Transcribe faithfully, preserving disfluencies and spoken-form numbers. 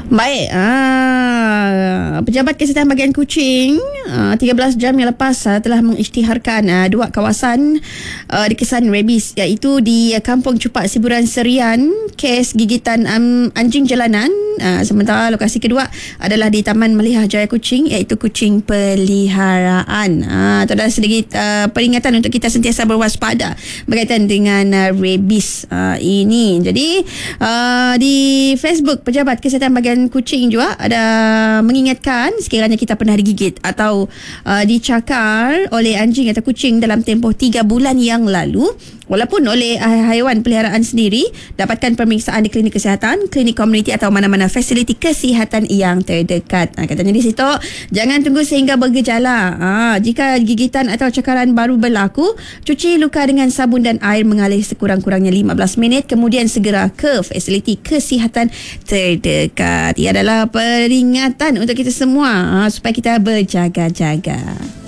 Baik, ah, Pejabat Kesihatan Bahagian Kuching ah, tiga belas jam yang lepas ah, telah mengisytiharkan ah, dua kawasan ah, dikesan rabies, iaitu di ah, Kampung Cupak Siburan Serian, kes gigitan um, anjing jalanan. Ah, sementara lokasi kedua adalah di Taman Melihara Jaya Kuching, iaitu kucing peliharaan. Ah, itu adalah sedikit ah, peringatan untuk kita sentiasa berwaspada berkaitan dengan ah, rabies ah, ini. Jadi ah, di Facebook Pejabat Kesihatan Bahagian Kuching juga ada mengingatkan sekiranya kita pernah digigit atau uh, dicakar oleh anjing atau kucing dalam tempoh tiga bulan yang lalu, walaupun oleh uh, haiwan peliharaan sendiri, dapatkan pemeriksaan di klinik kesihatan, klinik komuniti atau mana-mana fasiliti kesihatan yang terdekat. Ha, katanya di situ, jangan tunggu sehingga bergejala. Ha, jika gigitan atau cakaran baru berlaku, cuci luka dengan sabun dan air mengalir sekurang-kurangnya lima belas minit, kemudian segera ke fasiliti kesihatan terdekat. Ia adalah peringatan untuk kita semua ha, supaya kita berjaga-jaga.